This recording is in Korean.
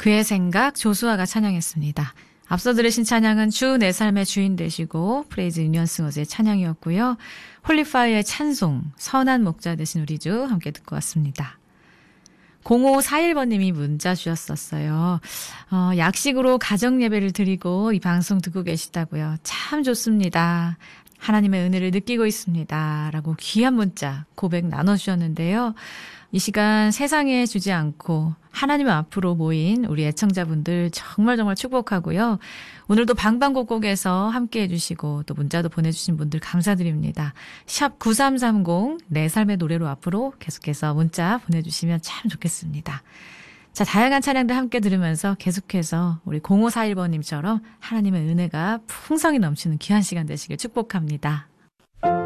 그의 생각 조수아가 찬양했습니다. 앞서 들으신 찬양은 주 내 삶의 주인 되시고 프레이즈 유니언싱어즈의 찬양이었고요. 홀리파이어의 찬송 선한 목자 되신 우리 주 함께 듣고 왔습니다. 0541번님이 문자 주셨었어요. 약식으로 가정 예배를 드리고 이 방송 듣고 계시다고요. 참 좋습니다. 하나님의 은혜를 느끼고 있습니다. 라고 귀한 문자 고백 나눠주셨는데요. 이 시간 세상에 주지 않고 하나님 앞으로 모인 우리 애청자분들 정말 축복하고요. 오늘도 방방곡곡에서 함께해 주시고 또 문자도 보내주신 분들 감사드립니다. 샵 9330 내 삶의 노래로 앞으로 계속해서 문자 보내주시면 참 좋겠습니다. 자, 다양한 찬양들 함께 들으면서 계속해서 우리 0541번님처럼 하나님의 은혜가 풍성히 넘치는 귀한 시간 되시길 축복합니다.